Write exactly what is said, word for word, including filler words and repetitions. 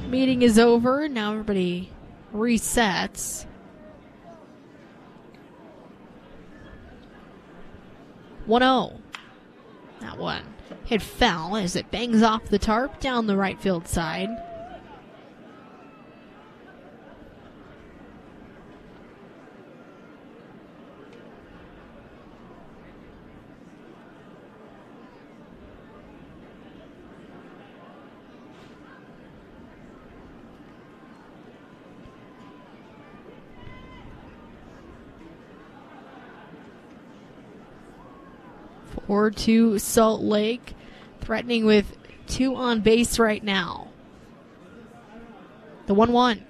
Meeting is over. Now everybody resets. one oh. That one hit foul as it bangs off the tarp down the right field side. four two Salt Lake, threatening with two on base right now. The one one.